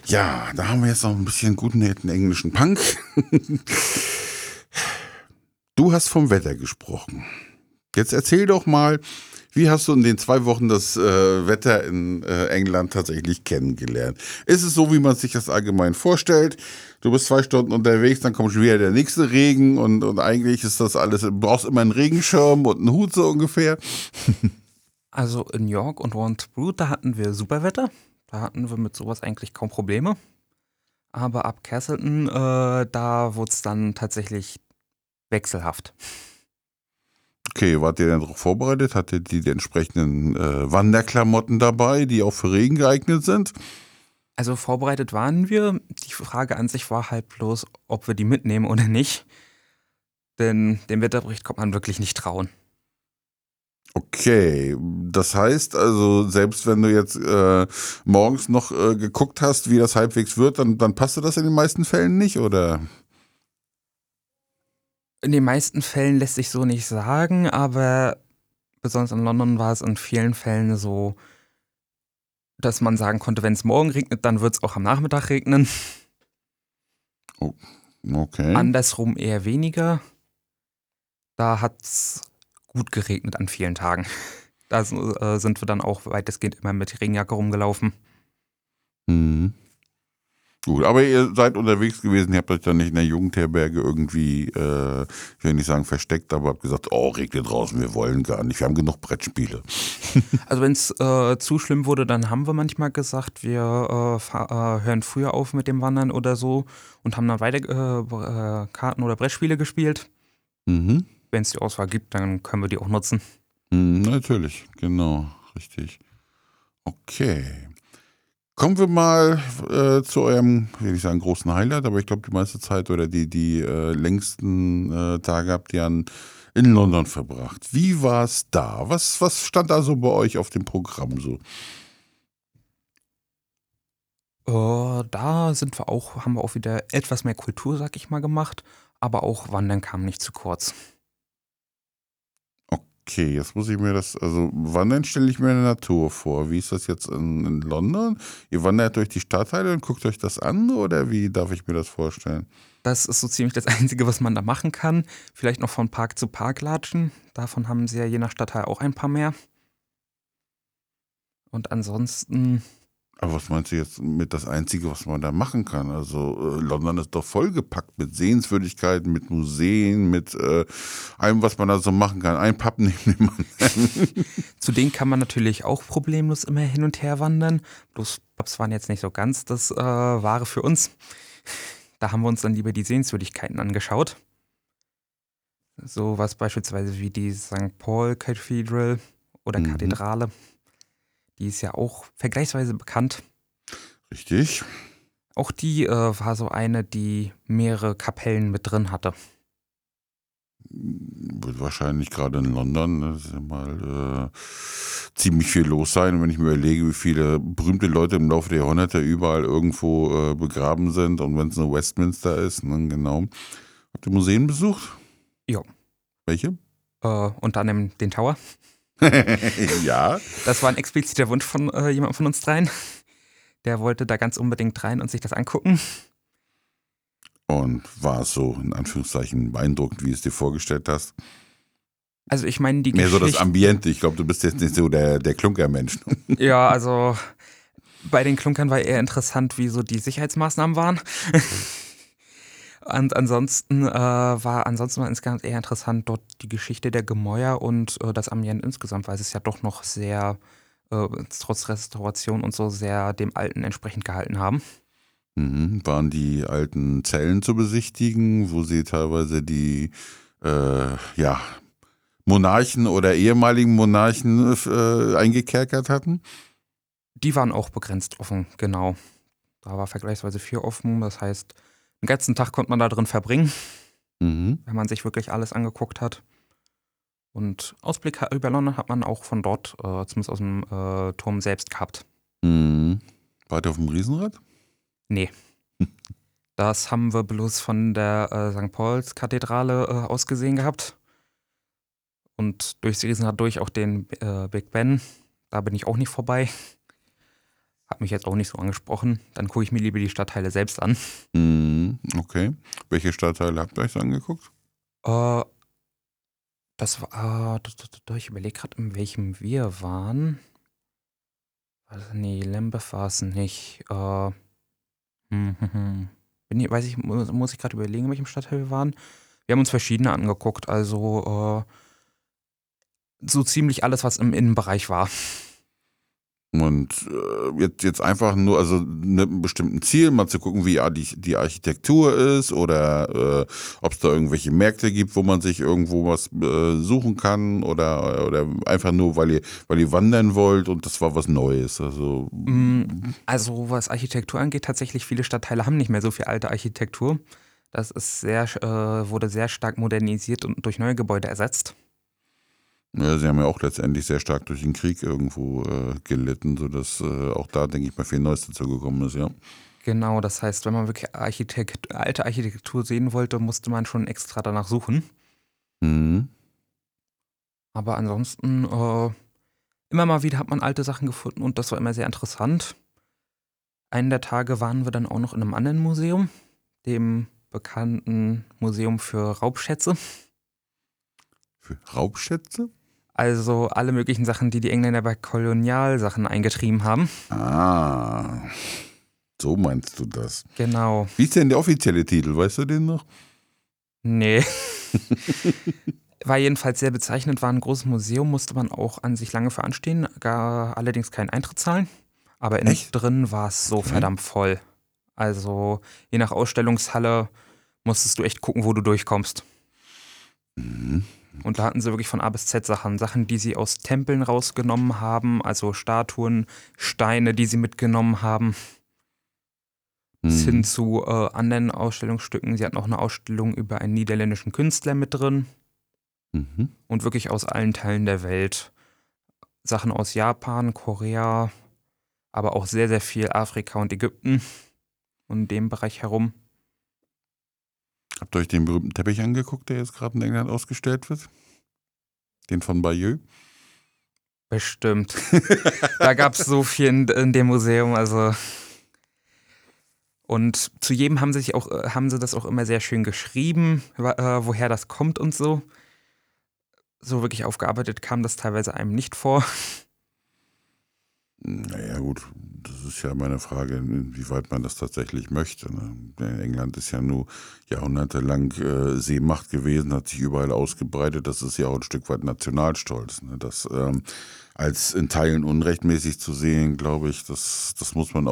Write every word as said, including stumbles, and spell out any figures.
Ja, da haben wir jetzt noch ein bisschen guten alten englischen Punk. Du hast vom Wetter gesprochen. Jetzt erzähl doch mal, wie hast du in den zwei Wochen das äh, Wetter in äh, England tatsächlich kennengelernt? Ist es so, wie man sich das allgemein vorstellt? Du bist zwei Stunden unterwegs, dann kommt schon wieder der nächste Regen und, und eigentlich ist das alles, du brauchst immer einen Regenschirm und einen Hut so ungefähr. Also in York und Wandsboro, da hatten wir super Wetter. Da hatten wir mit sowas eigentlich kaum Probleme. Aber ab Castleton, äh, da wurde es dann tatsächlich wechselhaft. Okay, wart ihr denn darauf vorbereitet? Hattet ihr die entsprechenden äh, Wanderklamotten dabei, die auch für Regen geeignet sind? Also vorbereitet waren wir. Die Frage an sich war halt bloß, ob wir die mitnehmen oder nicht. Denn dem Wetterbericht kommt man wirklich nicht trauen. Okay, das heißt also, selbst wenn du jetzt äh, morgens noch äh, geguckt hast, wie das halbwegs wird, dann, dann passte das in den meisten Fällen nicht, oder? In den meisten Fällen lässt sich so nicht sagen, aber besonders in London war es in vielen Fällen so, dass man sagen konnte, wenn es morgen regnet, dann wird es auch am Nachmittag regnen. Oh, okay. Andersrum eher weniger. Da hat es gut geregnet an vielen Tagen. Da äh, sind wir dann auch weitestgehend immer mit Regenjacke rumgelaufen. Mhm. Gut, aber ihr seid unterwegs gewesen, ihr habt euch dann nicht in der Jugendherberge irgendwie, äh, ich will nicht sagen versteckt, aber habt gesagt, oh, regnet draußen, wir wollen gar nicht, wir haben genug Brettspiele. Also wenn es äh, zu schlimm wurde, dann haben wir manchmal gesagt, wir äh, fahr, äh, hören früher auf mit dem Wandern oder so und haben dann weiter äh, äh, Karten oder Brettspiele gespielt. Mhm. Wenn es die Auswahl gibt, dann können wir die auch nutzen. Mhm, natürlich, genau, richtig. Okay. Kommen wir mal äh, zu eurem, will ich sagen, großen Highlight, aber ich glaube, die meiste Zeit oder die, die äh, längsten äh, Tage habt ihr an, in London verbracht. Wie war es da? Was, was stand da so bei euch auf dem Programm so? Äh, da sind wir auch, haben wir auch wieder etwas mehr Kultur, sag ich mal, gemacht. Aber auch Wandern kam nicht zu kurz. Okay, jetzt muss ich mir das, also wandern stelle ich mir eine Natur vor. Wie ist das jetzt in, in London? Ihr wandert durch die Stadtteile und guckt euch das an oder wie darf ich mir das vorstellen? Das ist so ziemlich das Einzige, was man da machen kann. Vielleicht noch von Park zu Park latschen. Davon haben sie ja je nach Stadtteil auch ein paar mehr. Und ansonsten, Aber was meinst du jetzt mit das Einzige, was man da machen kann? Also äh, London ist doch vollgepackt mit Sehenswürdigkeiten, mit Museen, mit äh, allem, was man da so machen kann. Ein Pub neben dem anderen. zu denen kann man natürlich auch problemlos immer hin und her wandern. Bloß Pubs waren jetzt nicht so ganz das äh, Wahre für uns. Da haben wir uns dann lieber die Sehenswürdigkeiten angeschaut. So was beispielsweise wie die Sankt Paul Cathedral oder Mhm, Kathedrale. Die ist ja auch vergleichsweise bekannt. richtig. Auch die äh, war so eine, die mehrere Kapellen mit drin hatte. Wird wahrscheinlich gerade in London, ne, ist ja mal äh, ziemlich viel los sein. Und wenn ich mir überlege, wie viele berühmte Leute im Laufe der Jahrhunderte überall irgendwo äh, begraben sind und wenn es nur Westminster ist, ne, genau. Habt ihr Museen besucht? Ja, Welche? äh, unter anderem den Tower. Ja. Das war ein expliziter Wunsch von äh, jemandem von uns dreien. Der wollte da ganz unbedingt rein und sich das angucken. Und war es so, in Anführungszeichen, beeindruckend, wie du es dir vorgestellt hast? Also ich meine, die Mehr so das Geschichte. Ambiente. Ich glaube, du bist jetzt nicht so der, der Klunkermensch. Ja, also bei den Klunkern war eher interessant, wie so die Sicherheitsmaßnahmen waren. Und ansonsten äh, war ansonsten war insgesamt eher interessant dort die Geschichte der Gemäuer und äh, das Ambiente insgesamt, weil es ist ja doch noch sehr, äh, trotz Restauration und so, sehr dem Alten entsprechend gehalten haben. Mhm. Waren die alten Zellen zu besichtigen, wo sie teilweise die äh, ja, Monarchen oder ehemaligen Monarchen äh, eingekerkert hatten? Die waren auch begrenzt offen, genau. Da war vergleichsweise viel offen, das heißt, den ganzen Tag konnte man da drin verbringen, Mhm. wenn man sich wirklich alles angeguckt hat. Und Ausblick ha- über London hat man auch von dort, äh, zumindest aus dem äh, Turm selbst gehabt. Mhm. Wart ihr auf dem Riesenrad? Nee, das haben wir bloß von der äh, Sankt Pauls-Kathedrale äh, aus gesehen gehabt. Und durchs Riesenrad durch auch den äh, Big Ben. Da bin ich auch nicht vorbei. Hat mich jetzt auch nicht so angesprochen. Dann gucke ich mir lieber die Stadtteile selbst an. Mhm, okay. Welche Stadtteile habt ihr euch so angeguckt? Äh, das war, äh, ich überlege gerade, in welchem wir waren. Also, nee, Lembeth war es nicht. Äh, hm, hm, hm. Bin ich, weiß ich, muss, muss ich gerade überlegen, in welchem Stadtteil wir waren. Wir haben uns verschiedene angeguckt, also äh, so ziemlich alles, was im Innenbereich war. Und äh, jetzt, jetzt einfach nur, also mit einem bestimmten Ziel, mal zu gucken, wie die, die Architektur ist oder äh, ob es da irgendwelche Märkte gibt, wo man sich irgendwo was äh, suchen kann oder, oder einfach nur, weil ihr, weil ihr wandern wollt und das war was Neues. Also, Also was Architektur angeht, tatsächlich viele Stadtteile haben nicht mehr so viel alte Architektur. Das ist sehr, äh, wurde sehr stark modernisiert und durch neue Gebäude ersetzt. ja, sie haben ja auch letztendlich sehr stark durch den Krieg irgendwo äh, gelitten, sodass äh, auch da, denke ich mal, viel Neues dazu gekommen ist, ja. Genau, das heißt, wenn man wirklich Architekt, alte Architektur sehen wollte, musste man schon extra danach suchen. Mhm. Aber ansonsten, äh, immer mal wieder hat man alte Sachen gefunden und das war immer sehr interessant. Einen der Tage waren wir dann auch noch in einem anderen Museum, dem bekannten Museum für Raubschätze. Für Raubschätze? Also alle möglichen Sachen, die die Engländer bei Kolonialsachen eingetrieben haben. Ah, so meinst du das. Genau. Wie ist denn der offizielle Titel? Weißt du den noch? Nee. War jedenfalls sehr bezeichnend, war ein großes Museum, musste man auch an sich lange für anstehen, gar allerdings keinen Eintritt zahlen. Aber innen Echt? drin war es so Okay. verdammt voll. Also je nach Ausstellungshalle musstest du echt gucken, wo du durchkommst. Mhm. Und da hatten sie wirklich von A bis Z Sachen. Sachen, die sie aus Tempeln rausgenommen haben, also Statuen, Steine, die sie mitgenommen haben. Bis hin Mhm. zu äh, anderen Ausstellungsstücken. Sie hatten auch eine Ausstellung über einen niederländischen Künstler mit drin. Mhm. Und wirklich aus allen Teilen der Welt. Sachen aus Japan, Korea, aber auch sehr, sehr viel Afrika und Ägypten und in dem Bereich herum. Habt ihr euch den berühmten Teppich angeguckt, der jetzt gerade in England ausgestellt wird? Den von Bayeux? Bestimmt. Da gab es so viel in, in dem Museum, also. Und zu jedem haben sie sich auch, äh, haben sie das auch immer sehr schön geschrieben, wa- äh, woher das kommt und so. So wirklich aufgearbeitet kam das teilweise einem nicht vor. Naja gut, das ist ja meine Frage, inwieweit man das tatsächlich möchte. Ne? England ist ja nur jahrhundertelang äh, Seemacht gewesen, hat sich überall ausgebreitet. Das ist ja auch ein Stück weit Nationalstolz. Ne? Das ähm, als in Teilen unrechtmäßig zu sehen, glaube ich, das, das muss man auch